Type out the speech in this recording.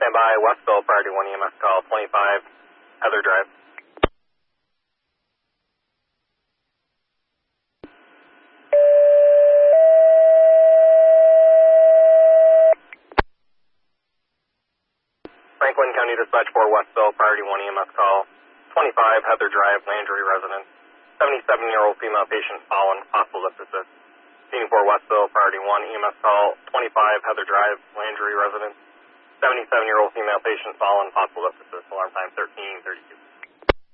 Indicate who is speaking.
Speaker 1: stand by, Westville, priority 1 EMS call, 25, Heather Drive. Franklin County Dispatch 4, Westville, priority 1 EMS call, 25, Heather Drive, Landry residence. 77-year-old female patient fallen, possible lift assist. Scene 4, Westville, priority 1 EMS call, 25, Heather Drive, Landry residence. 77-year-old female patient fallen, possible lift assist. Alarm time 1332.